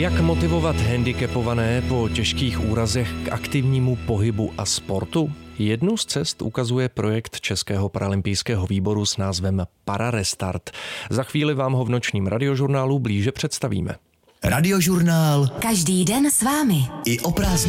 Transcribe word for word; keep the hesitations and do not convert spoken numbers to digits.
Jak motivovat handicapované po těžkých úrazech k aktivnímu pohybu a sportu? Jednu z cest ukazuje projekt Českého paralympijského výboru s názvem Pararestart. Za chvíli vám ho v nočním radiožurnálu blíže představíme. Radiožurnál. Každý den s vámi. I o prázdninách.